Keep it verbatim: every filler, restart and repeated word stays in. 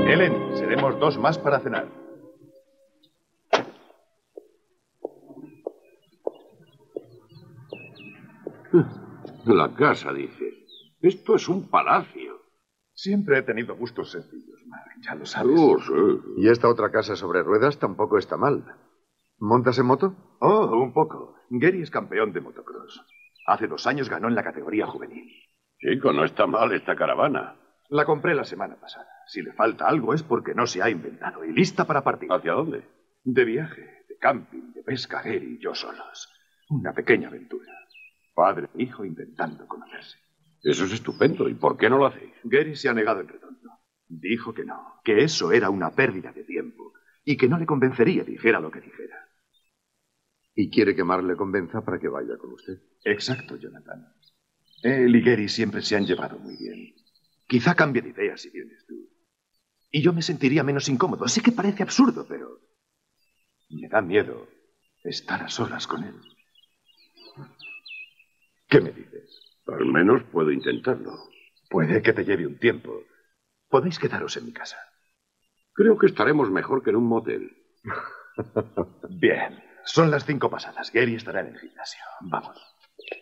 Ellen, seremos dos más para cenar. La casa, dices. Esto es un palacio. Siempre he tenido gustos sencillos, Mark, ya lo sabes. Oh, sí. Y esta otra casa sobre ruedas tampoco está mal. ¿Montas en moto? Oh, un poco. Gary es campeón de motocross. Hace dos años ganó en la categoría juvenil. Chico, no está mal esta caravana. La compré la semana pasada. Si le falta algo es porque no se ha inventado y lista para partir. ¿Hacia dónde? De viaje, de camping, de pesca, Gary y yo solos. Una pequeña aventura. Padre e hijo intentando conocerse. Eso es estupendo. ¿Y por qué no lo hacéis? Gary se ha negado en redondo. Dijo que no, que eso era una pérdida de tiempo y que no le convencería dijera lo que dijera. ¿Y quiere que Mark le convenza para que vaya con usted? Exacto, Jonathan. Él y Gary siempre se han llevado muy bien. Quizá cambie de idea si vienes tú. Y yo me sentiría menos incómodo. Sé que parece absurdo, pero me da miedo estar a solas con él. ¿Qué me dices? Al menos puedo intentarlo. Puede que te lleve un tiempo. Podéis quedaros en mi casa. Creo que estaremos mejor que en un motel. Bien. Son las cinco pasadas. Gary estará en el gimnasio. Vamos.